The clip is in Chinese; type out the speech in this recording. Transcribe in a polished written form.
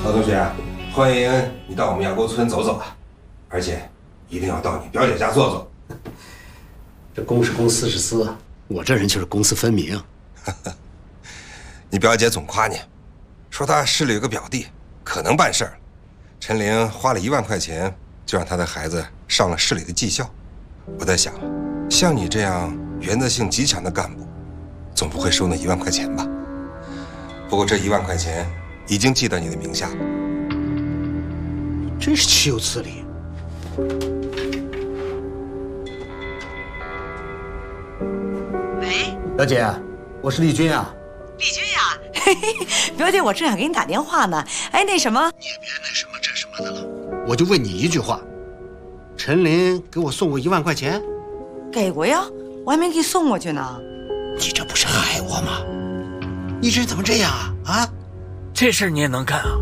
老同学，欢迎你到我们亚沟村走走啊，而且一定要到你表姐家坐坐。 这公是公，私是私啊，我这人就是公私分明。 你表姐总夸你，说她市里有个表弟，可能办事儿。陈玲花了1万块钱，就让她的孩子上了市里的技校。我在想，像你这样原则性极强的干部，总不会收那1万块钱吧？不过这1万块钱已经记到你的名下了。 真是岂有此理！ 喂， 表姐，我是丽君啊。 丽君呀，嘿嘿，表姐，我正想给你打电话呢。哎，那什么， 你也别那什么这什么的了，我就问你一句话：陈林给我送过1万块钱？ 给过呀，我还没给你送过去呢。 你这不是害我吗？你这人怎么这样啊？啊！ 这事儿你也能干啊？